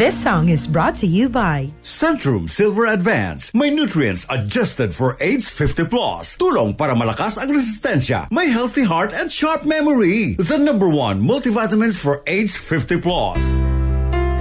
This song is brought to you by Centrum Silver Advance. May nutrients adjusted for age 50 plus. Tulong para malakas ang resistensya. May healthy heart and sharp memory. The #1 multivitamins for age 50 plus.